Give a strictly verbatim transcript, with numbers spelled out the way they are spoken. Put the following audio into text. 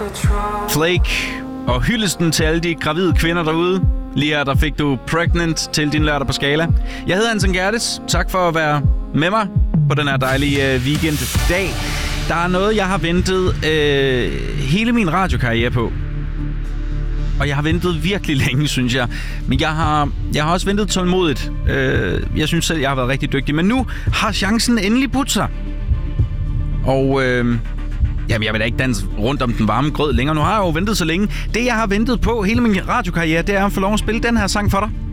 Flake og hyldesten til alle de gravide kvinder derude. Lige her, der fik du Pregnant til din lørdag på Skala. Jeg hedder Anton Gerdes. Tak for at være med mig på den her dejlige øh, weekenddag. Der er noget, jeg har ventet øh, hele min radiokarriere på. Og jeg har ventet virkelig længe, synes jeg. Men jeg har, jeg har også ventet tålmodigt. Øh, jeg synes selv, jeg har været rigtig dygtig. Men nu har chancen endelig budt sig. Og øh, jamen, jeg vil da ikke danse rundt om den varme grød længere. Nu har jeg jo ventet så længe. Det, jeg har ventet på hele min radiokarriere, det er at få lov at spille den her sang for dig.